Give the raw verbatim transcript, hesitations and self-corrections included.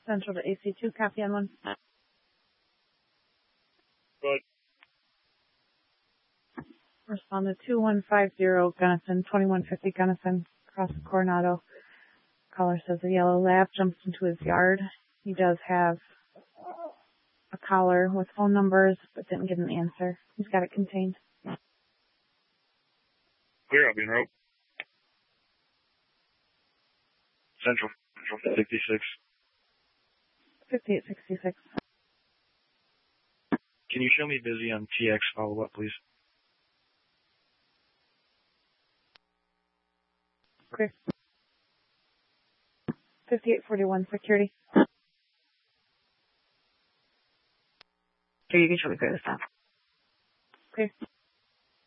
Central to A C two, copy on one. Good. Respond to two one five zero Gunnison, twenty-one fifty Gunnison, across Coronado. Caller says a yellow lab jumps into his yard. He does have a collar with phone numbers, but didn't get an answer. He's got it contained. Clear, I'll be en route. Central, Central, sixty-six. fifty-eight sixty-six. Can you show me busy on T X follow-up, please? Okay. fifty-eight forty-one, security. Here, you can show me clear this time. Okay.